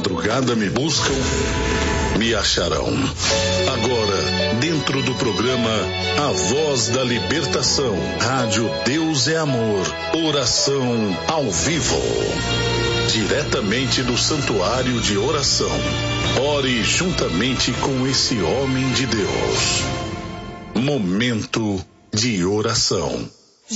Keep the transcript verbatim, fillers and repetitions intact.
madrugada me buscam, me acharão. Agora, dentro do programa A Voz da Libertação, Rádio Deus é Amor, oração ao vivo. Diretamente do Santuário de Oração. Ore juntamente com esse homem de Deus. Momento de oração.